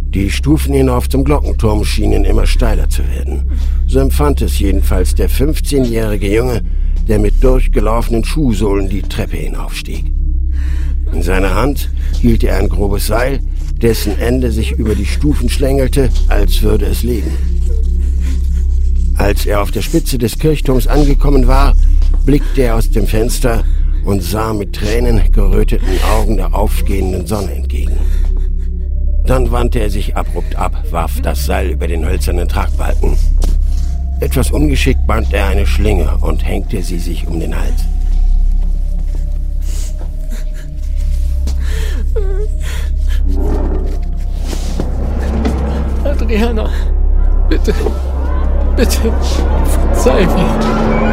Die Stufen hinauf zum Glockenturm schienen immer steiler zu werden. So empfand es jedenfalls der 15-jährige Junge, der mit durchgelaufenen Schuhsohlen die Treppe hinaufstieg. In seiner Hand hielt er ein grobes Seil, dessen Ende sich über die Stufen schlängelte, als würde es liegen. Als er auf der Spitze des Kirchturms angekommen war, blickte er aus dem Fenster und sah mit tränengeröteten Augen der aufgehenden Sonne entgegen. Dann wandte er sich abrupt ab, warf das Seil über den hölzernen Tragbalken. Etwas ungeschickt band er eine Schlinge und hängte sie sich um den Hals. Adriana, bitte, verzeih mir.